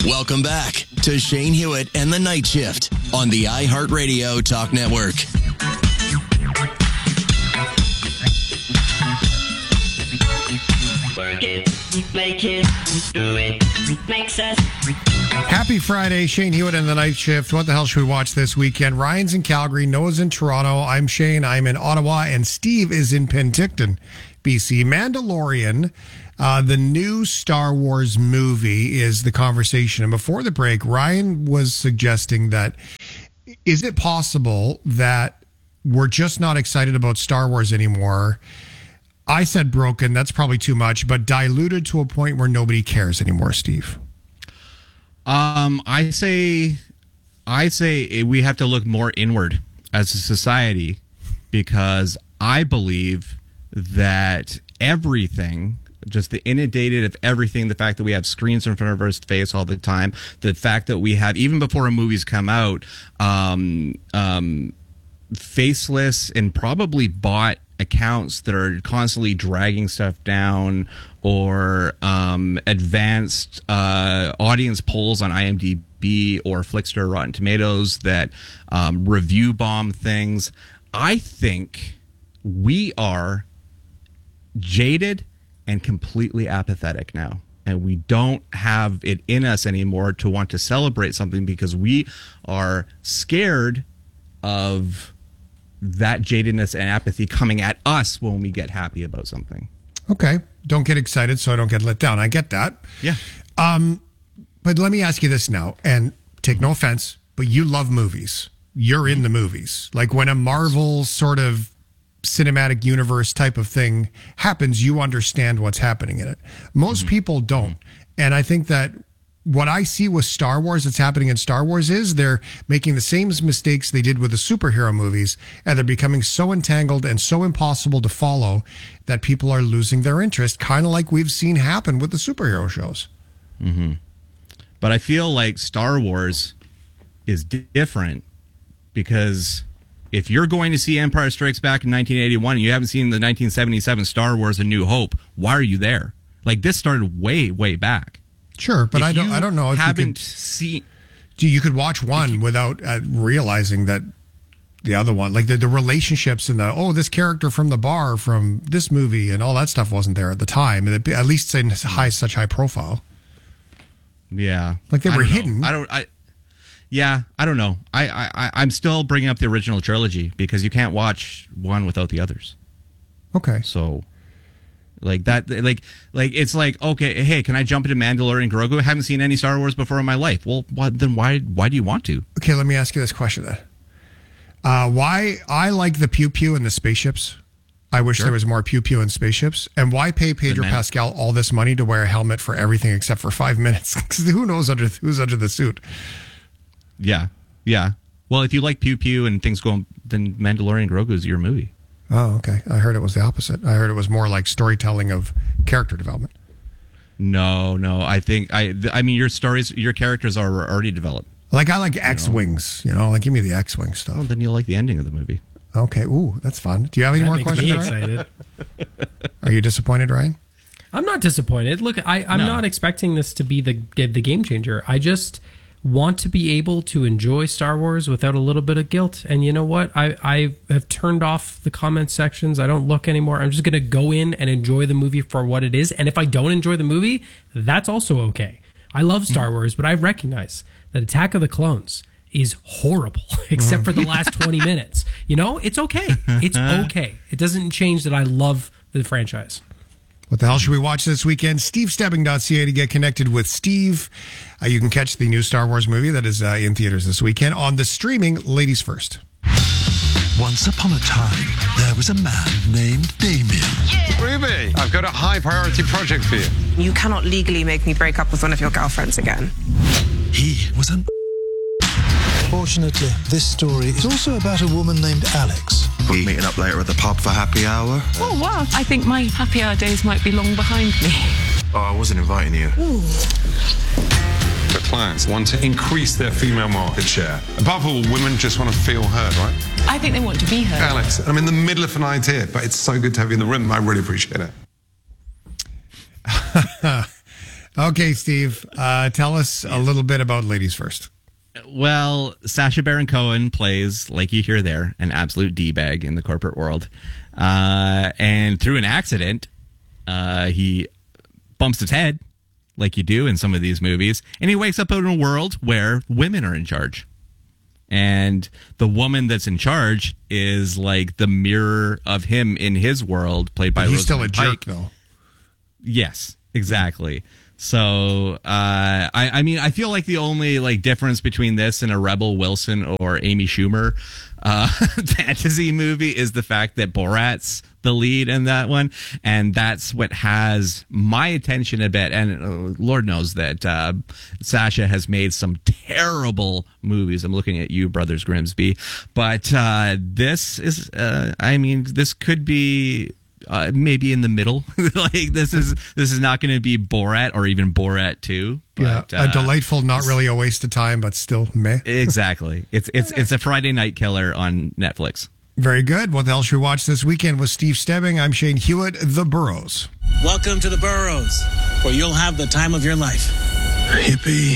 Welcome back to Shane Hewitt and the Night Shift on the iHeartRadio Talk Network. Work it, make it, do it, makes us. Happy Friday, Shane Hewitt and the Night Shift. What the hell should we watch this weekend? Ryan's in Calgary, Noah's in Toronto, I'm Shane, I'm in Ottawa, and Steve is in Penticton, BC. Mandalorian, the new Star Wars movie, is the conversation. And before the break, Ryan was suggesting that, is it possible that we're just not excited about Star Wars anymore? I said broken, that's probably too much, but diluted to a point where nobody cares anymore, Steve. I say we have to look more inward as a society, because I believe that everything, just the inundated of everything, the fact that we have screens in front of our face all the time, the fact that we have, even before a movie's come out, faceless and probably bought accounts that are constantly dragging stuff down, or advanced audience polls on IMDb or Flickster or Rotten Tomatoes that review bomb things. I think we are jaded and completely apathetic now. And we don't have it in us anymore to want to celebrate something, because we are scared of that jadedness and apathy coming at us when we get happy about something. Okay. Don't get excited so I don't get let down. I get that. Yeah. But let me ask you this now, and take no offense, but you love movies. You're in the movies. Like when a Marvel sort of cinematic universe type of thing happens, you understand what's happening in it. Most people don't. And I think that what I see with Star Wars, that's happening in Star Wars, is they're making the same mistakes they did with the superhero movies, and they're becoming so entangled and so impossible to follow that people are losing their interest, kind of like we've seen happen with the superhero shows. Mm-hmm. But I feel like Star Wars is different, because if you're going to see Empire Strikes Back in 1981 and you haven't seen the 1977 Star Wars A New Hope, why are you there? Like, this started way, way back. Sure, but I don't know if haven't seen. You could watch one without realizing that the other one, like the relationships and this character from the bar from this movie and all that stuff wasn't there at the time, at least in such high profile. Yeah, like they were hidden. I don't know. I'm still bringing up the original trilogy, because you can't watch one without the others. Okay, so. Like that, like it's like, okay, hey, can I jump into Mandalorian Grogu? I haven't seen any Star Wars before in my life. Well, then why do you want to? Okay, let me ask you this question then. Why I like the pew pew and the spaceships. I wish there was more pew pew and spaceships. And why pay Pedro Pascal all this money to wear a helmet for everything except for 5 minutes? Because who knows who's under the suit? Yeah. Well, if you like pew pew and things going, then Mandalorian Grogu is your movie. Oh, okay. I heard it was the opposite. I heard it was more like storytelling of character development. No. I mean, your characters are already developed. Like, I like X-Wings, like give me the X-Wing stuff. Oh, then you'll like the ending of the movie. Okay. Ooh, that's fun. Do you have any more questions? Me excited. Are you disappointed, Ryan? I'm not disappointed. Look, I'm not expecting this to be the game changer. I just want to be able to enjoy Star Wars without a little bit of guilt. And you know what? I have turned off the comment sections. I don't look anymore. I'm just going to go in and enjoy the movie for what it is. And if I don't enjoy the movie, that's also okay. I love Star Wars, but I recognize that Attack of the Clones is horrible, except for the last 20 minutes. It's okay. It's okay. It doesn't change that I love the franchise. What the hell should we watch this weekend? SteveStebbing.ca to get connected with Steve. You can catch the new Star Wars movie that is in theaters this weekend. On the streaming, ladies first. Once upon a time, there was a man named Damien. Yeah. Ruby, I've got a high priority project for you. You cannot legally make me break up with one of your girlfriends again. He was an... Fortunately, this story is also about a woman named Alex. We're meeting up later at the pub for happy hour. Oh, wow. I think my happy hour days might be long behind me. Oh, I wasn't inviting you. Ooh. The clients want to increase their female market share. Above all, women just want to feel heard, right? I think they want to be heard. Alex, I'm in the middle of an idea, but it's so good to have you in the room. I really appreciate it. Okay, Steve, tell us a little bit about Ladies First. Well, Sacha Baron Cohen plays, like you hear there, an absolute D-bag in the corporate world. And through an accident, he bumps his head, like you do in some of these movies, and he wakes up in a world where women are in charge. And the woman that's in charge is like the mirror of him in his world, played by He's still a Rosamund jerk, Pike. though. Yes, exactly. So, I mean, I feel like the only like difference between this and a Rebel Wilson or Amy Schumer fantasy movie is the fact that Borat's the lead in that one, and that's what has my attention a bit. And Lord knows that Sacha has made some terrible movies. I'm looking at you, Brothers Grimsby, but this is, I mean, this could be. Maybe in the middle. Like this is not going to be Borat or even Borat 2. But, a delightful, not really a waste of time, but still meh. Exactly. It's a Friday night killer on Netflix. Very good. What the hell should we watch this weekend with Steve Stebbing? I'm Shane Hewitt, The Burrows. Welcome to The Burrows, where you'll have the time of your life. Hippie.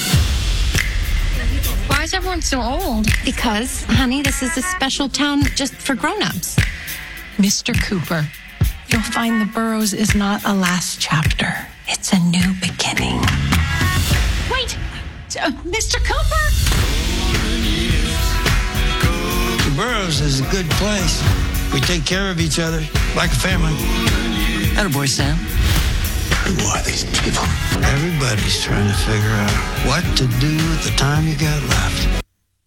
Why is everyone so old? Because, honey, this is a special town just for grown-ups. Mr. Cooper, you'll find The Burrows is not a last chapter. It's a new beginning. Wait! Mr. Cooper? The Burrows is a good place. We take care of each other like a family. Attaboy, Sam. Who are these people? Everybody's trying to figure out what to do with the time you got left.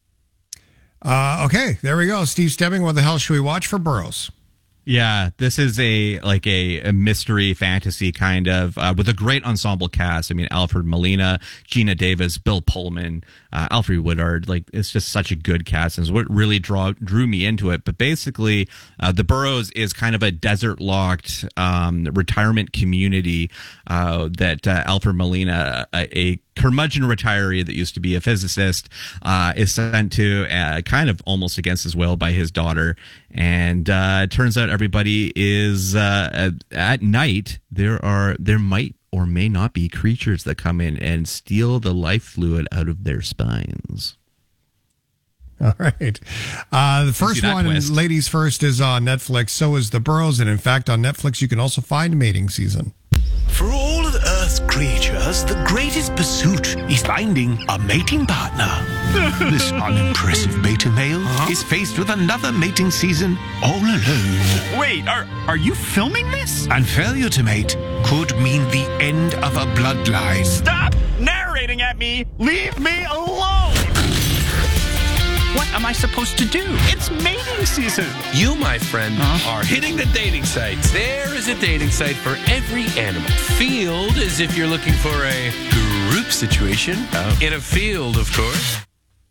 Okay, there we go. Steve Stebbing, what the hell should we watch for Burrows? Yeah, this is a mystery fantasy kind of with a great ensemble cast. I mean, Alfred Molina, Gina Davis, Bill Pullman, Alfred Woodard. Like, it's just such a good cast, and it's what really drew me into it. But basically, The Burrows is kind of a desert-locked retirement community that Alfred Molina, a curmudgeon retiree that used to be a physicist, is sent to kind of almost against his will by his daughter. And it turns out everybody is at night. There might or may not be creatures that come in and steal the life fluid out of their spines. All right. The first one, twist. Ladies First, is on Netflix. So is The Burrows. And in fact, on Netflix, you can also find Mating Season. For all of Earth's creatures, the greatest pursuit is finding a mating partner. This unimpressive beta male is faced with another mating season all alone. Wait, are you filming this? And failure to mate could mean the end of a bloodline. Stop narrating at me! Leave me alone! What am I supposed to do? It's mating season. You, my friend, are hitting the dating sites. There is a dating site for every animal. Field is if you're looking for a group situation. In a field, of course.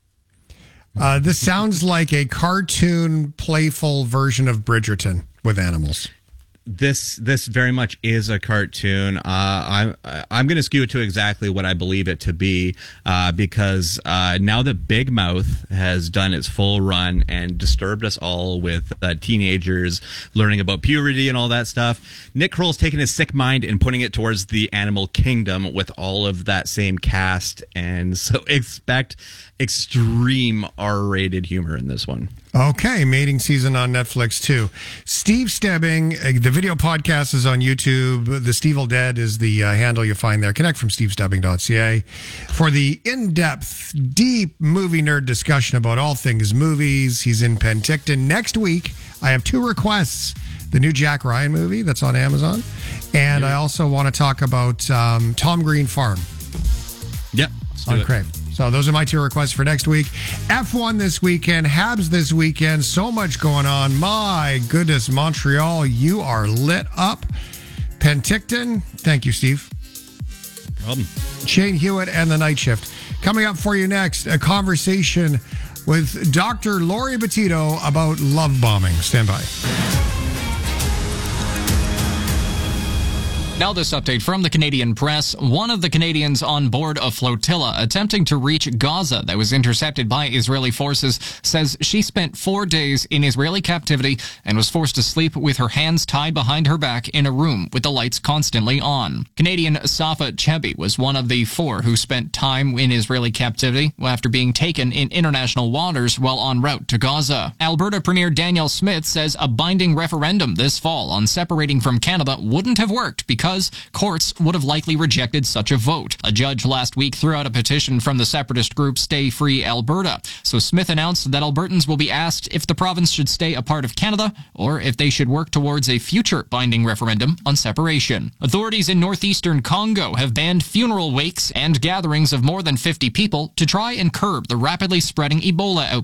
This sounds like a cartoon, playful version of Bridgerton with animals. This very much is a cartoon. I'm going to skew it to exactly what I believe it to be, because now that Big Mouth has done its full run and disturbed us all with teenagers learning about puberty and all that stuff, Nick Kroll's taken his sick mind and putting it towards the animal kingdom with all of that same cast, and so expect extreme R-rated humor in this one. Okay, Mating Season on Netflix too. Steve Stebbing, the video podcast is on YouTube. The Steve Dead is the handle you find there. Connect from stevestebbing.ca for the in-depth, deep movie nerd discussion about all things movies. He's in Penticton. Next week, I have two requests. The new Jack Ryan movie that's on Amazon. And I also want to talk about Tom Green Farm. Yep. On Crave. So those are my two requests for next week. F1 this weekend, Habs this weekend. So much going on. My goodness, Montreal, you are lit up. Penticton, thank you, Steve. No problem. Shane Hewitt and the Night Shift. Coming up for you next, a conversation with Dr. Lori Petito about love bombing. Stand by. Now this update from the Canadian press. One of the Canadians on board a flotilla attempting to reach Gaza that was intercepted by Israeli forces says she spent 4 days in Israeli captivity and was forced to sleep with her hands tied behind her back in a room with the lights constantly on. Canadian Safa Chebi was one of the 4 who spent time in Israeli captivity after being taken in international waters while en route to Gaza. Alberta Premier Danielle Smith says a binding referendum this fall on separating from Canada wouldn't have worked because courts would have likely rejected such a vote. A judge last week threw out a petition from the separatist group Stay Free Alberta. So Smith announced that Albertans will be asked if the province should stay a part of Canada or if they should work towards a future binding referendum on separation. Authorities in northeastern Congo have banned funeral wakes and gatherings of more than 50 people to try and curb the rapidly spreading Ebola outbreak